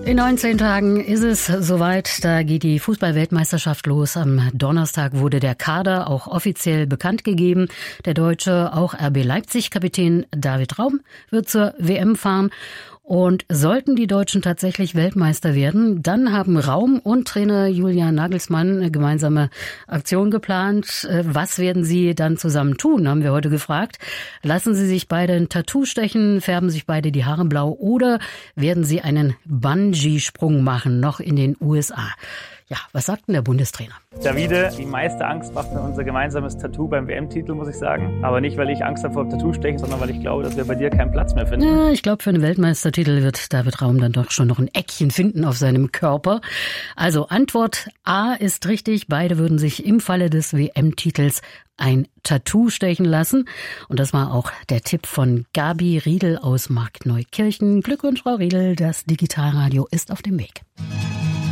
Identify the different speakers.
Speaker 1: In 19 Tagen ist es soweit, da geht die Fußball-Weltmeisterschaft los. Am Donnerstag wurde der Kader auch offiziell bekannt gegeben. Der deutsche, auch RB Leipzig-Kapitän David Raum wird zur WM fahren. Und sollten die Deutschen tatsächlich Weltmeister werden, dann haben Raum und Trainer Julian Nagelsmann eine gemeinsame Aktion geplant. Was werden sie dann zusammen tun, haben wir heute gefragt. Lassen sie sich beide ein Tattoo stechen, färben sich beide die Haare blau oder werden sie einen Bungee-Sprung machen, noch in den USA? Ja, was sagt denn der Bundestrainer?
Speaker 2: Davide, die meiste Angst macht mir unser gemeinsames Tattoo beim WM-Titel, muss ich sagen. Aber nicht, weil ich Angst habe vor dem Tattoo-Stechen, sondern weil ich glaube, dass wir bei dir keinen Platz mehr finden.
Speaker 1: Ja, ich glaube, für einen Weltmeistertitel wird David Raum dann doch schon noch ein Eckchen finden auf seinem Körper. Also Antwort A ist richtig. Beide würden sich im Falle des WM-Titels ein Tattoo stechen lassen. Und das war auch der Tipp von Gabi Riedel aus Markneukirchen. Glückwunsch, Frau Riedel, das Digitalradio ist auf dem Weg.